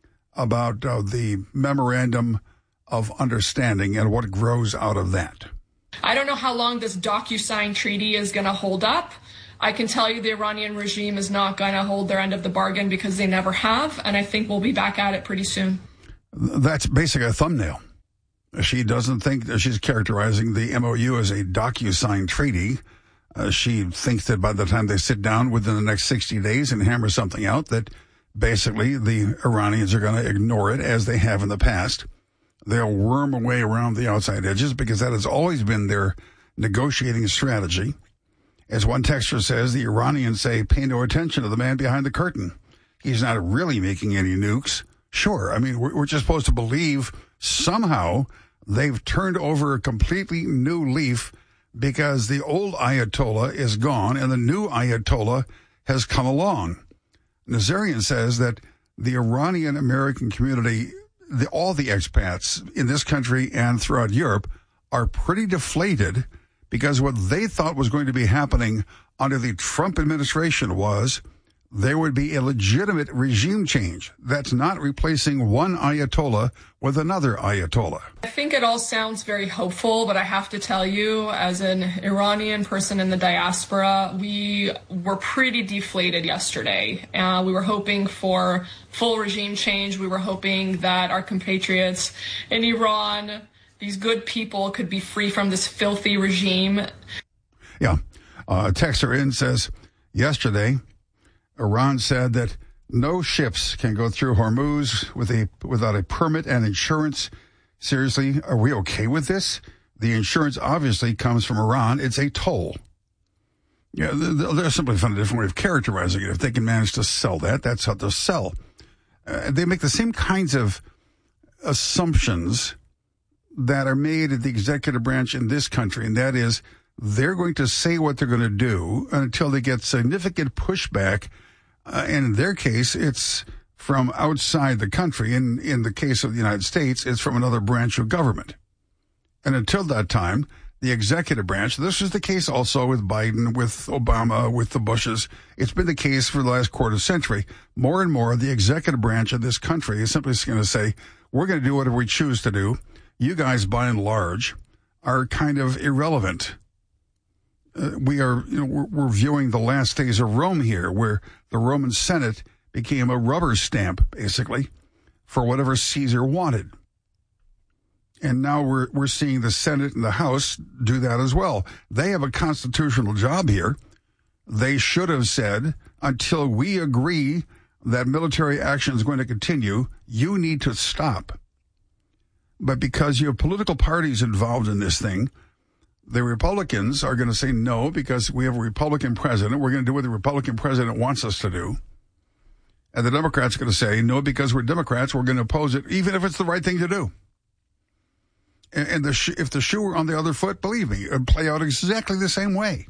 about uh, the memorandum of understanding and what grows out of that. I don't know how long this DocuSign treaty is going to hold up. I can tell you the Iranian regime is not going to hold their end of the bargain because they never have, and I think we'll be back at it pretty soon. That's basically a thumbnail. She doesn't think that she's characterizing the M O U as a DocuSign treaty. Uh, she thinks that by the time they sit down within the next sixty days and hammer something out, that basically the Iranians are going to ignore it as they have in the past. They'll worm away around the outside edges because that has always been their negotiating strategy. As one texter says, the Iranians say, pay no attention to the man behind the curtain. He's not really making any nukes. Sure, I mean, we're, we're just supposed to believe somehow they've turned over a completely new leaf because the old Ayatollah is gone and the new Ayatollah has come along. Nazarian says that the Iranian American community, the, all the expats in this country and throughout Europe are pretty deflated because what they thought was going to be happening under the Trump administration was there would be a legitimate regime change. That's not replacing one Ayatollah with another Ayatollah. I think it all sounds very hopeful, but I have to tell you, as an Iranian person in the diaspora, we were pretty deflated yesterday. Uh, we were hoping for full regime change. We were hoping that our compatriots in Iran, these good people, could be free from this filthy regime. Yeah. Uh, texter in says, yesterday, Iran said that no ships can go through Hormuz with a without a permit and insurance. Seriously, are we okay with this? The insurance obviously comes from Iran. It's a toll. Yeah, they're simply finding a different way of characterizing it. If they can manage to sell that, that's how they'll sell. Uh, they make the same kinds of assumptions that are made at the executive branch in this country, and that is they're going to say what they're going to do until they get significant pushback. Uh, and in their case, it's from outside the country. In, in the case of the United States, it's from another branch of government. And until that time, the executive branch, this was the case also with Biden, with Obama, with the Bushes. It's been the case for the last quarter century. More and more, the executive branch of this country is simply going to say, we're going to do whatever we choose to do. You guys, by and large, are kind of irrelevant. Uh, we are, you know, we're, we're viewing the last days of Rome here, where the Roman Senate became a rubber stamp, basically, for whatever Caesar wanted. And now we're we're seeing the Senate and the House do that as well. They have a constitutional job here. They should have said, until we agree that military action is going to continue, you need to stop. But because you have political parties involved in this thing, the Republicans are going to say no because we have a Republican president. We're going to do what the Republican president wants us to do. And the Democrats are going to say no because we're Democrats. We're going to oppose it, even if it's the right thing to do. And, and the sh- if the shoe were on the other foot, believe me, it would play out exactly the same way.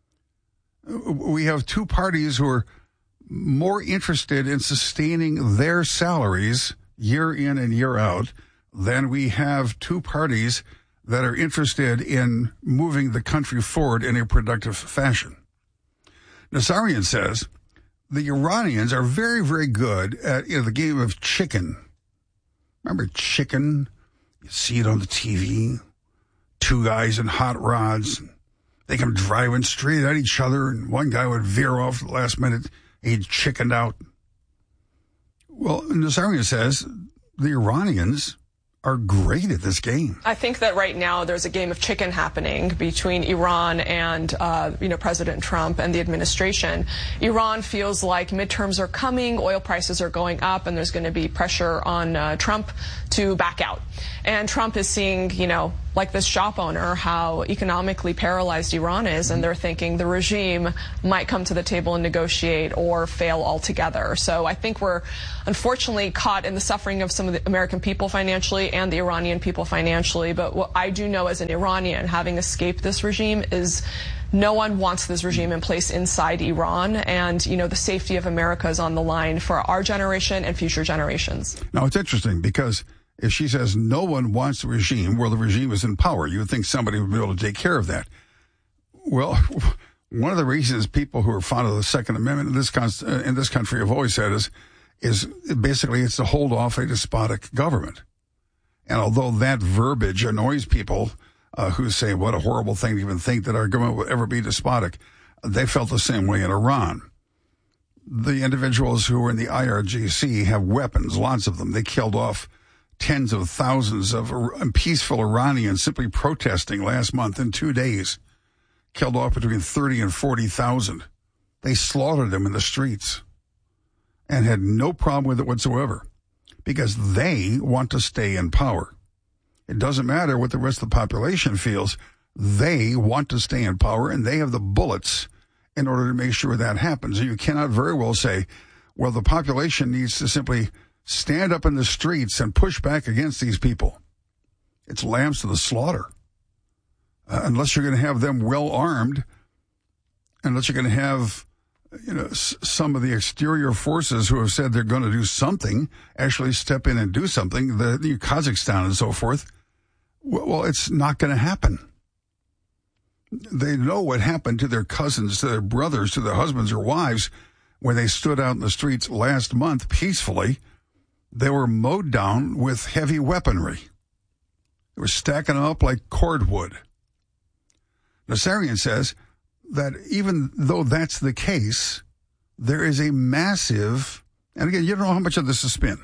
We have two parties who are more interested in sustaining their salaries year in and year out than we have two parties that are interested in moving the country forward in a productive fashion. Nazarian says the Iranians are very, very good at, you know, the game of chicken. Remember chicken? You see it on the T V. Two guys in hot rods. They come driving straight at each other, and one guy would veer off at the last minute. He'd chickened out. Well, Nazarian says the Iranians are great at this game. I think that right now there's a game of chicken happening between Iran and, uh, you know, President Trump and the administration. Iran feels like midterms are coming, oil prices are going up, and there's going to be pressure on uh, Trump to back out. And Trump is seeing, you know, like this shop owner, how economically paralyzed Iran is, and they're thinking the regime might come to the table and negotiate or fail altogether. So I think we're unfortunately caught in the suffering of some of the American people financially and the Iranian people financially. But what I do know as an Iranian, having escaped this regime, is no one wants this regime in place inside Iran. And, you know, the safety of America is on the line for our generation and future generations. Now, it's interesting because if she says no one wants the regime, well, the regime is in power, you would think somebody would be able to take care of that. Well, one of the reasons people who are fond of the Second Amendment in this con- in this country have always said is, is basically it's to hold off a despotic government. And although that verbiage annoys people uh, who say what a horrible thing to even think that our government would ever be despotic, they felt the same way in Iran. The individuals who were in the I R G C have weapons, lots of them. They killed off tens of thousands of peaceful Iranians simply protesting last month in two days. Killed off between thirty and forty thousand. They slaughtered them in the streets and had no problem with it whatsoever because they want to stay in power. It doesn't matter what the rest of the population feels. They want to stay in power, and they have the bullets in order to make sure that happens. You cannot very well say, well, the population needs to simply stand up in the streets and push back against these people. It's lambs to the slaughter. Uh, unless you're going to have them well armed, unless you're going to have, you know, s- some of the exterior forces who have said they're going to do something, actually step in and do something, the, the Kazakhstan and so forth, well, well it's not going to happen. They know what happened to their cousins, to their brothers, to their husbands or wives when they stood out in the streets last month peacefully. They were mowed down with heavy weaponry. They were stacking them up like cordwood. Nassarian says that even though that's the case, there is a massive, and again, you don't know how much of this is spin.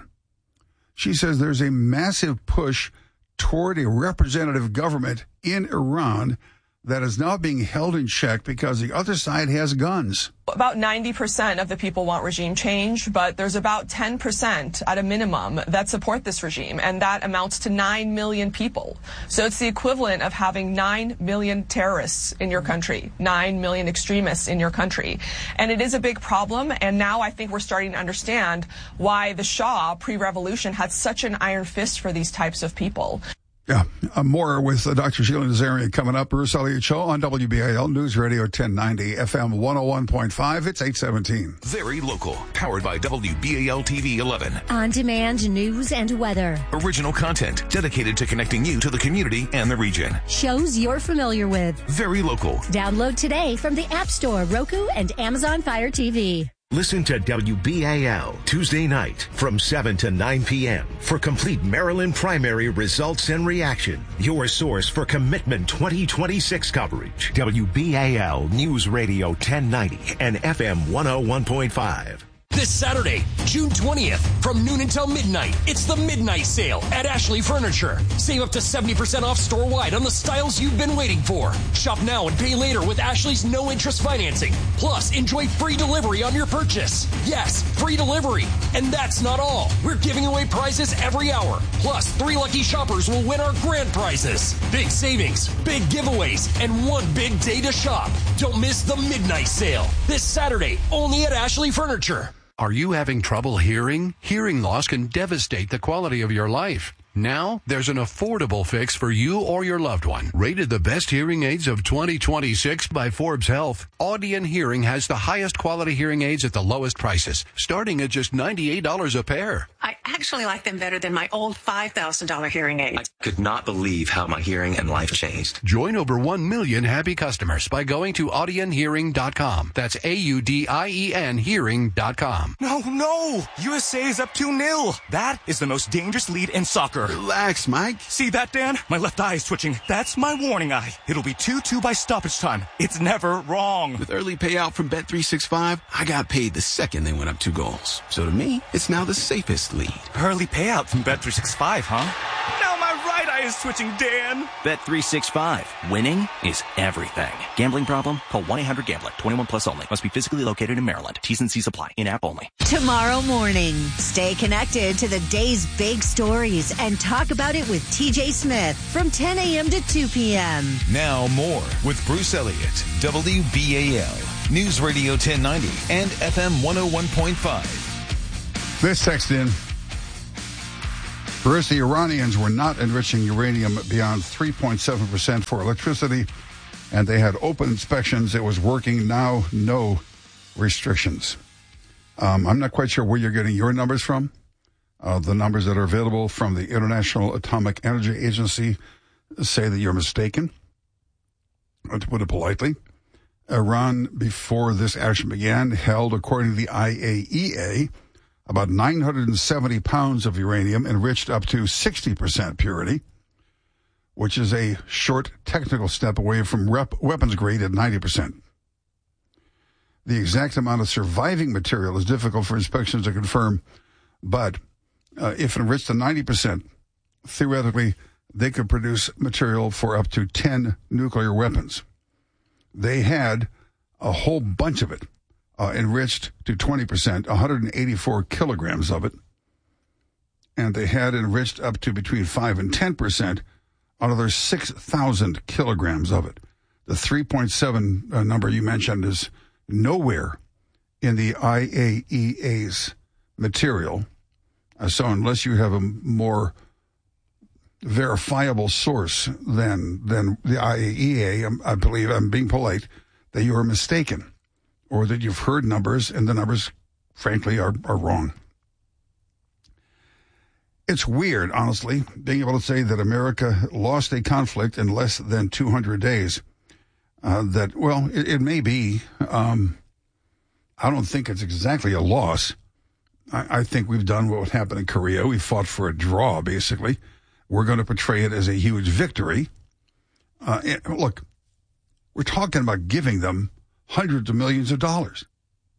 She says there's a massive push toward a representative government in Iran that is now being held in check because the other side has guns. About ninety percent of the people want regime change, but there's about ten percent at a minimum that support this regime, and that amounts to nine million people. So it's the equivalent of having nine million terrorists in your country, nine million extremists in your country. And it is a big problem, and now I think we're starting to understand why the Shah, pre-revolution, had such an iron fist for these types of people. Yeah, uh, more with uh, Doctor Sheila Nazarian coming up. Bruce Elliott Show on W B A L News Radio ten ninety F M one oh one point five. It's eight seventeen. Very local. Powered by W B A L T V eleven. On-demand news and weather. Original content dedicated to connecting you to the community and the region. Shows you're familiar with. Very local. Download today from the App Store, Roku, and Amazon Fire T V. Listen to W B A L Tuesday night from seven to nine p.m. for complete Maryland primary results and reaction. Your source for Commitment twenty twenty-six coverage. W B A L News Radio ten ninety and F M one oh one point five. This Saturday, June twentieth, from noon until midnight, it's the Midnight Sale at Ashley Furniture. Save up to seventy percent off store-wide on the styles you've been waiting for. Shop now and pay later with Ashley's no-interest financing. Plus, enjoy free delivery on your purchase. Yes, free delivery. And that's not all. We're giving away prizes every hour. Plus, three lucky shoppers will win our grand prizes. Big savings, big giveaways, and one big day to shop. Don't miss the Midnight Sale. This Saturday, only at Ashley Furniture. Are you having trouble hearing? Hearing loss can devastate the quality of your life. Now, there's an affordable fix for you or your loved one. Rated the best hearing aids of twenty twenty-six by Forbes Health, Audion Hearing has the highest quality hearing aids at the lowest prices, starting at just ninety-eight dollars a pair. I actually like them better than my old five thousand dollars hearing aid. I could not believe how my hearing and life changed. Join over one million happy customers by going to audion hearing dot com. That's A U D I E N hearing dot com. No, no! U S A is up two nil. That is the most dangerous lead in soccer. Relax, Mike. See that, Dan? My left eye is twitching. That's my warning eye. It'll be two two by stoppage time. It's never wrong. With early payout from Bet three sixty-five, I got paid the second they went up two goals. So to me, it's now the safest lead. Early payout from Bet three sixty-five, huh? Now my right eye is switching, Dan. Bet three sixty-five. Winning is everything. Gambling problem? Call one eight hundred gambler. twenty-one plus only. Must be physically located in Maryland. T's and C's apply. In-app only. Tomorrow morning, stay connected to the day's big stories and talk about it with T J Smith from ten a.m. to two p.m. Now more with Bruce Elliott, W B A L, News Radio ten ninety and F M one oh one point five. This text in. First, the Iranians were not enriching uranium beyond three point seven percent for electricity, and they had open inspections. It was working. Now, no restrictions. Um, I'm not quite sure where you're getting your numbers from. Uh, the numbers that are available from the International Atomic Energy Agency say that you're mistaken, to put it politely. Iran, before this action began, held, according to the I A E A, about nine hundred seventy pounds of uranium enriched up to sixty percent purity, which is a short technical step away from rep- weapons grade at ninety percent. The exact amount of surviving material is difficult for inspections to confirm, but uh, if enriched to ninety percent, theoretically, they could produce material for up to ten nuclear weapons. They had a whole bunch of it. Uh, enriched to twenty percent, one hundred eighty-four kilograms of it. And they had enriched up to between five and ten percent, another six thousand kilograms of it. The three point seven uh, number you mentioned is nowhere in the I A E A's material. Uh, so unless you have a more verifiable source than, than the I A E A, I, I believe, I'm being polite, that you are mistaken, or that you've heard numbers and the numbers, frankly, are, are wrong. It's weird, honestly, being able to say that America lost a conflict in less than two hundred days. Uh, that, well, it, it may be. Um, I don't think it's exactly a loss. I, I think we've done what happened in Korea. We fought for a draw, basically. We're going to portray it as a huge victory. Uh, and look, we're talking about giving them hundreds of millions of dollars.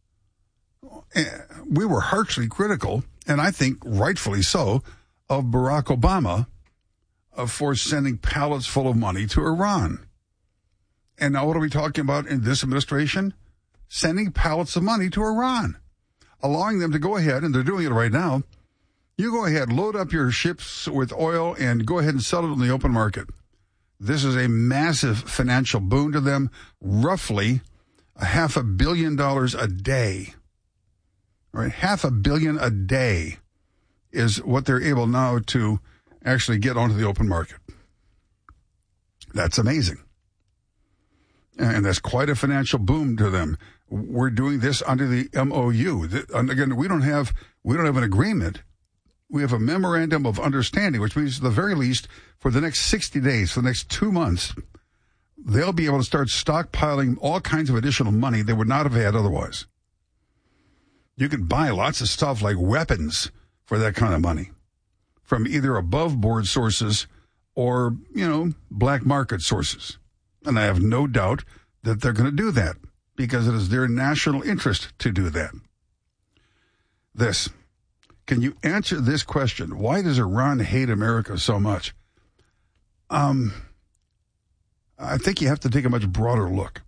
We were harshly critical, and I think rightfully so, of Barack Obama uh, for sending pallets full of money to Iran. And now what are we talking about in this administration? Sending pallets of money to Iran, allowing them to go ahead, and they're doing it right now. You go ahead, load up your ships with oil, and go ahead and sell it in the open market. This is a massive financial boon to them, roughly a half a billion dollars a day. All right, half a billion a day is what they're able now to actually get onto the open market. That's amazing. And that's quite a financial boom to them. We're doing this under the M O U. And again, we don't have we don't have an agreement. We have a memorandum of understanding, which means at the very least for the next sixty days, for the next two months, they'll be able to start stockpiling all kinds of additional money they would not have had otherwise. You can buy lots of stuff like weapons for that kind of money from either above board sources or, you know, black market sources. And I have no doubt that they're going to do that because it is their national interest to do that. This. Can you answer this question? Why does Iran hate America so much? Um, I think you have to take a much broader look.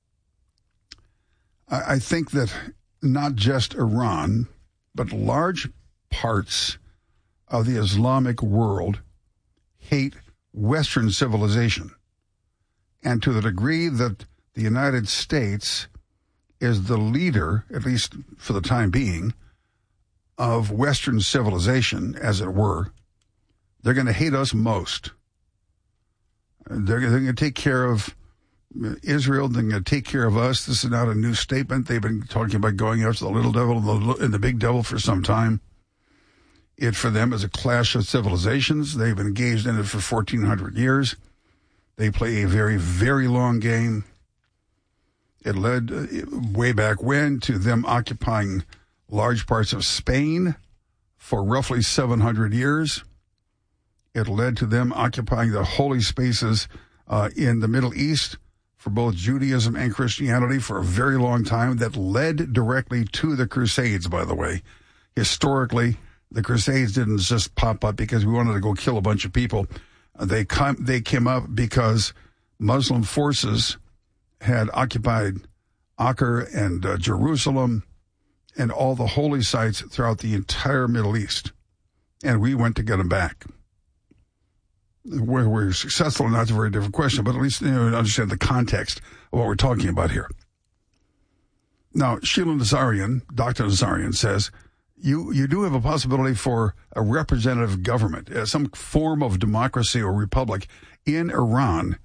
I, I think that not just Iran, but large parts of the Islamic world hate Western civilization. And to the degree that the United States is the leader, at least for the time being, of Western civilization, as it were, they're going to hate us most. They're, they're going to take care of Israel. They're going to take care of us. This is not a new statement. They've been talking about going after the little devil and the, and the big devil for some time. It, for them, is a clash of civilizations. They've been engaged in it for fourteen hundred years. They play a very, very long game. It led uh, way back when to them occupying large parts of Spain for roughly seven hundred years. It led to them occupying the holy spaces uh, in the Middle East for both Judaism and Christianity for a very long time. That led directly to the Crusades, by the way. Historically, the Crusades didn't just pop up because we wanted to go kill a bunch of people. They come, they came up because Muslim forces had occupied Acre and uh, Jerusalem and all the holy sites throughout the entire Middle East. And we went to get them back. Whether we're successful or not is a very different question, but at least you know, understand the context of what we're talking about here. Now, Sheila Nazarian, Doctor Nazarian says, you, you do have a possibility for a representative government, uh, some form of democracy or republic in Iran